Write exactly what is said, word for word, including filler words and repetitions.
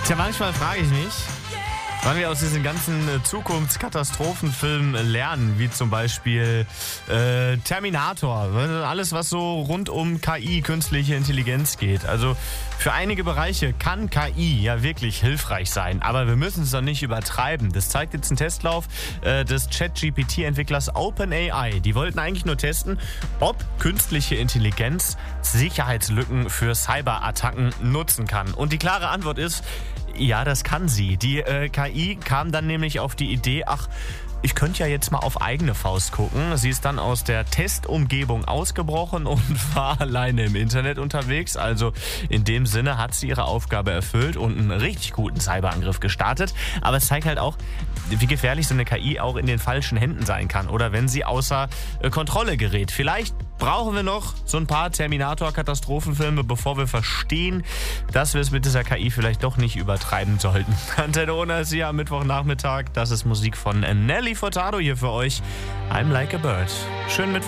Tja, manchmal frage ich mich, wann wir aus diesen ganzen äh, Zukunftskatastrophenfilmen lernen, wie zum Beispiel äh, Terminator, alles was so rund um K I, künstliche Intelligenz geht. Also für einige Bereiche kann K I ja wirklich hilfreich sein, aber wir müssen es doch nicht übertreiben. Das zeigt jetzt ein Testlauf äh, des Chat-G P T-Entwicklers OpenAI. Die wollten eigentlich nur testen, ob künstliche Intelligenz Sicherheitslücken für Cyberattacken nutzen kann. Und die klare Antwort ist, ja, das kann sie. Die äh, K I kam dann nämlich auf die Idee, ach, ich könnte ja jetzt mal auf eigene Faust gucken. Sie ist dann aus der Testumgebung ausgebrochen und war alleine im Internet unterwegs. Also in dem Sinne hat sie ihre Aufgabe erfüllt und einen richtig guten Cyberangriff gestartet. Aber es zeigt halt auch, wie gefährlich so eine K I auch in den falschen Händen sein kann oder wenn sie außer äh, Kontrolle gerät. Vielleicht brauchen wir noch so ein paar Terminator-Katastrophenfilme, bevor wir verstehen, dass wir es mit dieser K I vielleicht doch nicht übertreiben sollten. Antenne Ohne ist hier am Mittwochnachmittag. Das ist Musik von Nelly Furtado hier für euch. I'm Like a Bird. Schönen Mittwoch.